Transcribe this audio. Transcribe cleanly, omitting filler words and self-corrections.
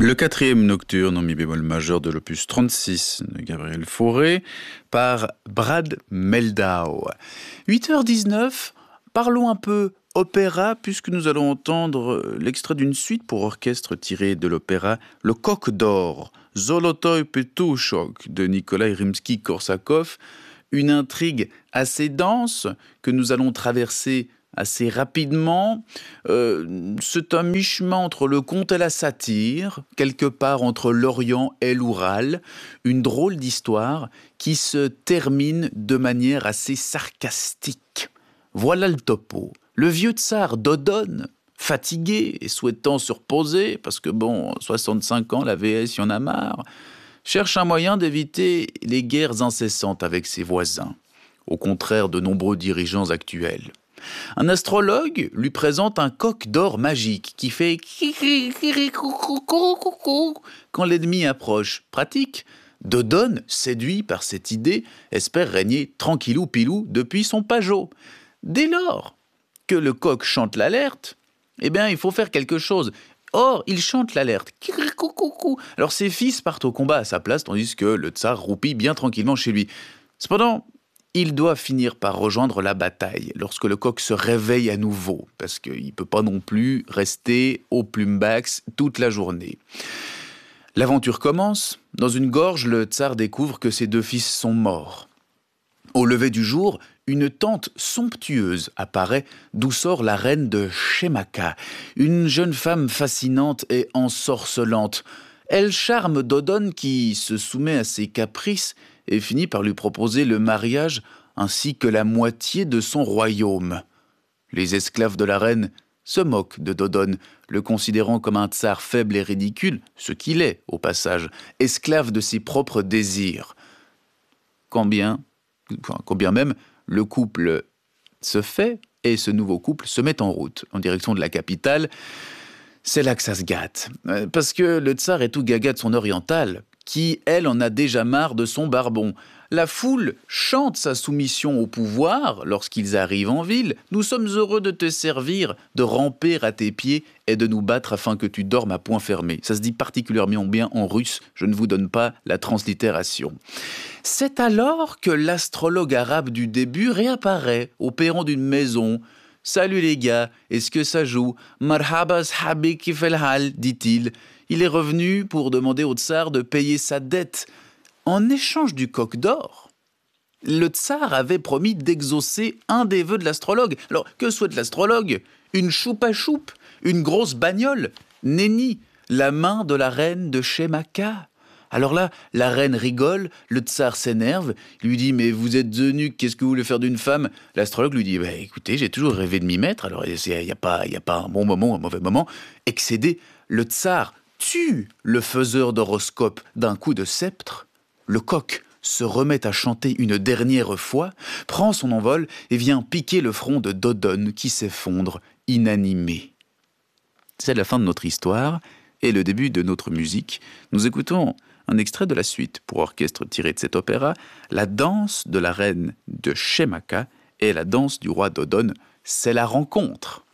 Le quatrième nocturne en mi bémol majeur de l'opus 36 de Gabriel Fauré par Brad Mehldau. 8h19, parlons un peu opéra puisque nous allons entendre l'extrait d'une suite pour orchestre tiré de l'opéra Le Coq d'Or, Zolotoy Petushok de Nikolai Rimsky-Korsakov, une intrigue assez dense que nous allons traverser assez rapidement. C'est un mi-chemin entre le conte et la satire, quelque part entre l'Orient et l'Oural, une drôle d'histoire qui se termine de manière assez sarcastique. Voilà le topo. Le vieux tsar Dodon, fatigué et souhaitant se reposer, parce que 65 ans, la VS, y en a marre, cherche un moyen d'éviter les guerres incessantes avec ses voisins, au contraire de nombreux dirigeants actuels. Un astrologue lui présente un coq d'or magique qui fait quand l'ennemi approche. Pratique. Dodon, séduit par cette idée, espère régner tranquillou pilou depuis son pajot. Dès lors que le coq chante l'alerte, il faut faire quelque chose. Or, il chante l'alerte. Alors ses fils partent au combat à sa place, tandis que le tsar roupille bien tranquillement chez lui. Cependant, il doit finir par rejoindre la bataille lorsque le coq se réveille à nouveau, parce qu'il ne peut pas non plus rester au plumebax toute la journée. L'aventure commence. Dans une gorge, le tsar découvre que ses deux fils sont morts. Au lever du jour, une tente somptueuse apparaît, d'où sort la reine de Shemaka, une jeune femme fascinante et ensorcelante. Elle charme Dodon qui se soumet à ses caprices et finit par lui proposer le mariage ainsi que la moitié de son royaume. Les esclaves de la reine se moquent de Dodon, le considérant comme un tsar faible et ridicule, ce qu'il est, au passage, esclave de ses propres désirs. Quand bien même le couple se fait et ce nouveau couple se met en route en direction de la capitale, c'est là que ça se gâte. Parce que le tsar est tout gaga de son oriental, qui, elle, en a déjà marre de son barbon. La foule chante sa soumission au pouvoir lorsqu'ils arrivent en ville. Nous sommes heureux de te servir, de ramper à tes pieds et de nous battre afin que tu dormes à poing fermé. Ça se dit particulièrement bien en russe, je ne vous donne pas la translittération. C'est alors que l'astrologue arabe du début réapparaît au perron d'une maison. « Salut les gars, est-ce que ça joue ? Marhaba shabi kifel hal » dit-il. Il est revenu pour demander au tsar de payer sa dette. En échange du coq d'or, le tsar avait promis d'exaucer un des vœux de l'astrologue. Alors, que souhaite l'astrologue ? Une choupe à choupe, une grosse bagnole, nenni, la main de la reine de Shemaka. Alors là, la reine rigole, le tsar s'énerve, lui dit « Mais vous êtes eunuque, qu'est-ce que vous voulez faire d'une femme ?» L'astrologue lui dit « Écoutez, j'ai toujours rêvé de m'y mettre, alors il n'y a pas un bon moment, un mauvais moment. » Excédé, le tsar tue le faiseur d'horoscope d'un coup de sceptre. Le coq se remet à chanter une dernière fois, prend son envol et vient piquer le front de Dodon qui s'effondre inanimé. C'est la fin de notre histoire et le début de notre musique. Nous écoutons un extrait de la suite pour orchestre tiré de cet opéra, la danse de la reine de Shemaka et la danse du roi Dodon. C'est la rencontre.